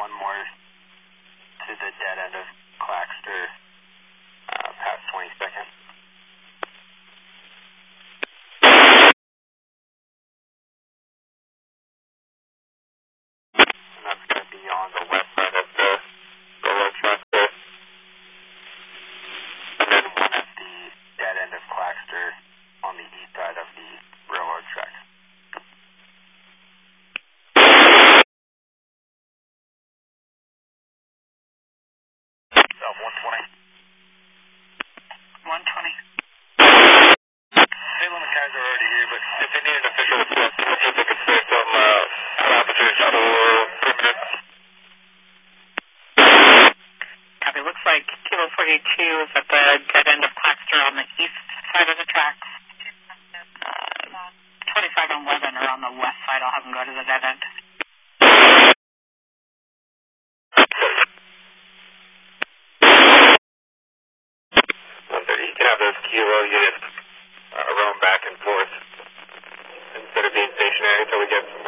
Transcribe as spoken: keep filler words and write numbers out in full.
one more to the dead end of Claxter, uh, past twenty-second. And that's going to be on the west side of the railroad track there. And then one at the dead end of Claxter on the east side of the railroad track. South one twenty. one twenty. Salem and Kaiser are already here, but if they need an official response, we'll see if they can spare some uh, passengers for perimeter. Copy. Looks like Kilo forty-two is at the dead end of Claxter on the east side of the tracks. Uh, twenty-five and eleven are on the west side. I'll have them go to the dead end. one thirty, you can have those Kilo units uh, roam back and forth instead of being stationary until we get